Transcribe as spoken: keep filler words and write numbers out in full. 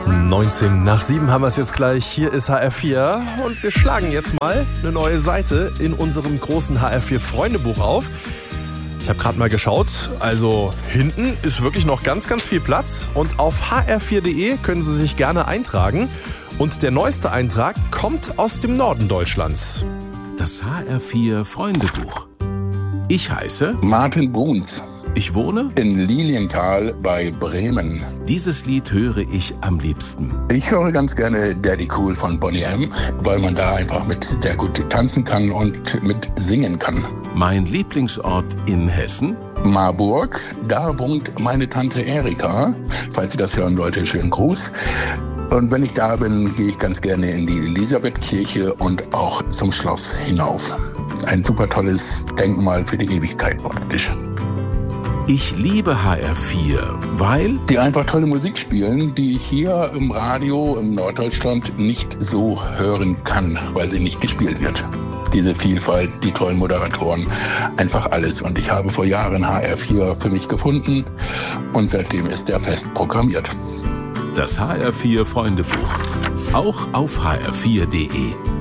neunzehn nach sieben haben wir es jetzt gleich. Hier ist H R vier und wir schlagen jetzt mal eine neue Seite in unserem großen H R vier Freundebuch auf. Ich habe gerade mal geschaut, also hinten ist wirklich noch ganz, ganz viel Platz und auf h r vier punkt d e können Sie sich gerne eintragen. Und der neueste Eintrag kommt aus dem Norden Deutschlands. Das H R vier Freundebuch. Ich heiße Martin Bruns. Ich wohne in Lilienthal bei Bremen. Dieses Lied höre ich am liebsten. Ich höre ganz gerne Daddy Cool von Boney M., weil man da einfach mit sehr gut tanzen kann und mit singen kann. Mein Lieblingsort in Hessen? Marburg. Da wohnt meine Tante Erika. Falls Sie das hören wollte, schönen Gruß. Und wenn ich da bin, gehe ich ganz gerne in die Elisabethkirche und auch zum Schloss hinauf. Ein super tolles Denkmal für die Ewigkeit praktisch. Ich liebe H R vier, weil die einfach tolle Musik spielen, die ich hier im Radio in Norddeutschland nicht so hören kann, weil sie nicht gespielt wird. Diese Vielfalt, die tollen Moderatoren, einfach alles. Und ich habe vor Jahren H R vier für mich gefunden und seitdem ist er fest programmiert. Das H R vier Freundebuch, auch auf h r vier punkt d e.